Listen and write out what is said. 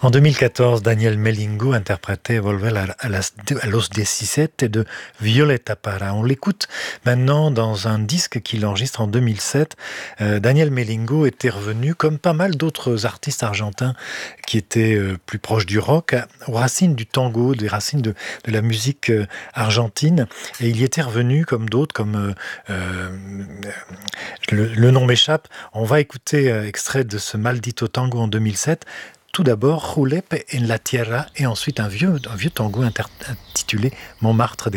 En 2014, Daniel Melingo interprétait Volver a los 17 de Violeta Parra. On l'écoute maintenant dans un disque qu'il enregistre en 2007. Daniel Melingo était revenu, comme pas mal d'autres artistes argentins qui étaient plus proches du rock, aux racines du tango, des racines de la musique argentine. Et il y était revenu comme d'autres, comme le nom m'échappe. On va écouter extrait de ce Maldito Tango en 2007. Tout d'abord, Julep en la Tierra, et ensuite un vieux tango intitulé Montmartre